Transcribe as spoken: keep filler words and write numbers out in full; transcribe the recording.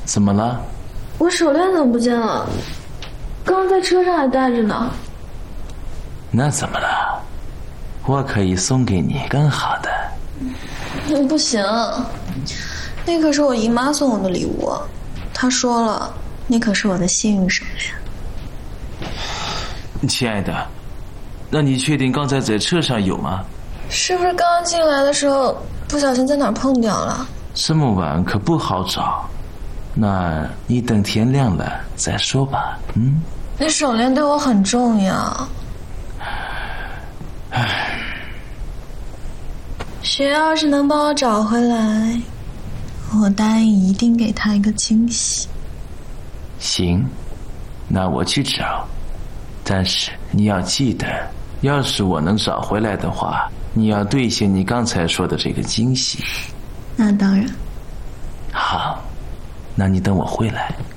怎么了？ 我手链怎么不见了？刚刚在车上还带着呢。 那怎么了？我可以送给你更好的。 嗯，不行，那可是我姨妈送我的礼物，她说了，那可是我的幸运手链。 亲爱的，那你确定刚才在车上有吗？ 是不是刚刚进来的时候不小心在哪儿碰掉了？ 这么晚可不好找，那你等天亮了再说吧。嗯， 那手链对我很重要。 唉， 谁要是能帮我找回来，我答应一定给他一个惊喜。 行，那我去找，但是你要记得，要是我能找回来的话，你要兑现你刚才说的这个惊喜。 那当然。 好，那你等我回来。